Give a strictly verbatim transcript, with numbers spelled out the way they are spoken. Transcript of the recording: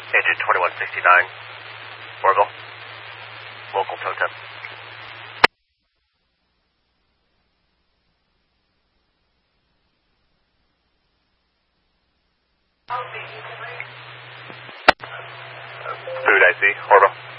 Engine twenty-one sixty-nine, Orville, local totem. Food I C, Orville.